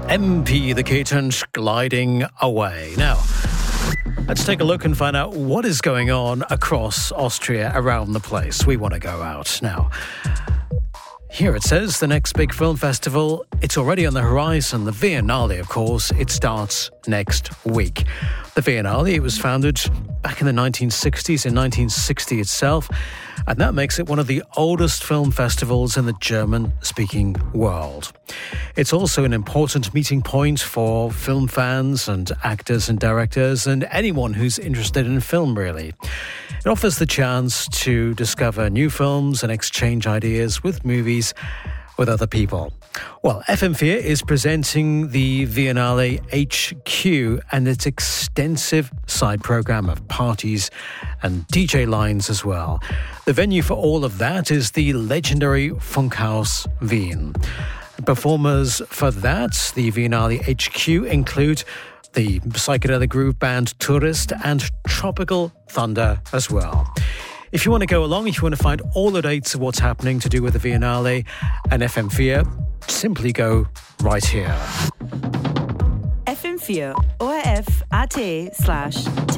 MP the Kitten gliding away. Now, let's take a look and find out what is going on across Austria, around the place. We want to go out now. Here it says, the next big film festival, it's already on the horizon. The Viennale, of course, it starts next week. The Viennale, it was founded back in the 1960s, in 1960 itself, and that makes it one of the oldest film festivals in the German-speaking world. It's also an important meeting point for film fans and actors and directors and anyone who's interested in film, really. It offers the chance to discover new films and exchange ideas with movies with other people. Well, FM4 is presenting the Viennale HQ and its extensive side program of parties and DJ lines as well. The venue for all of that is the legendary Funkhaus Wien. Performers for that, the Viennale HQ, include the psychedelic groove band Tourist and Tropical Thunder as well. If you want to go along, if you want to find all the dates of what's happening to do with the Viennale and FM4, simply go right here. FM4 ORF.at/10